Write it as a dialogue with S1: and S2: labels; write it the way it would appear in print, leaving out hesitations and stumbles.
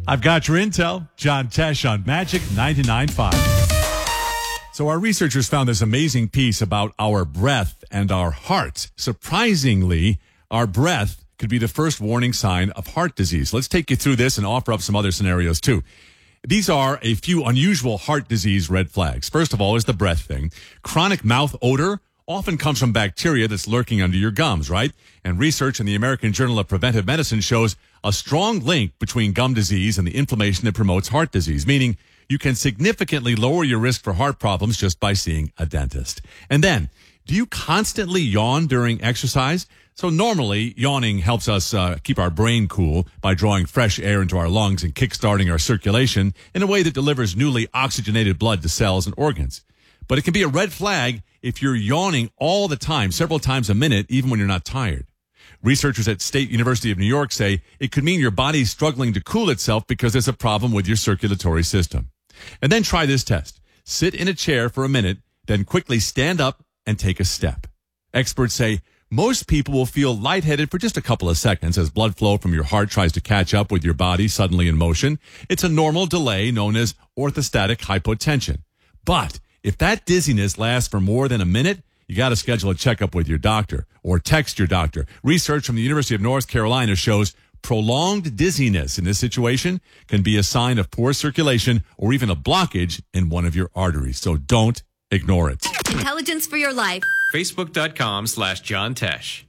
S1: I've got your intel. John Tesh on Magic 99.5. So our researchers found this amazing piece about our breath and our heart. Surprisingly, our breath could be the first warning sign of heart disease. Let's take you through this and offer up some other scenarios too. These are a few unusual heart disease red flags. First of all is the breath thing. Chronic mouth odor often comes from bacteria that's lurking under your gums, right? And research in the American Journal of Preventive Medicine shows a strong link between gum disease and the inflammation that promotes heart disease, meaning you can significantly lower your risk for heart problems just by seeing a dentist. And then, do you constantly yawn during exercise? So normally, yawning helps us keep our brain cool by drawing fresh air into our lungs and kickstarting our circulation in a way that delivers newly oxygenated blood to cells and organs. But it can be a red flag if you're yawning all the time, several times a minute, even when you're not tired. Researchers at State University of New York say it could mean your body's struggling to cool itself because there's a problem with your circulatory system. And then try this test. Sit in a chair for a minute, then quickly stand up and take a step. Experts say most people will feel lightheaded for just a couple of seconds as blood flow from your heart tries to catch up with your body suddenly in motion. It's a normal delay known as orthostatic hypotension. But if that dizziness lasts for more than a minute, you got to schedule a checkup with your doctor or text your doctor. Research from the University of North Carolina shows prolonged dizziness in this situation can be a sign of poor circulation or even a blockage in one of your arteries. So don't ignore it.
S2: Intelligence for your life.
S3: Facebook.com/John Tesh.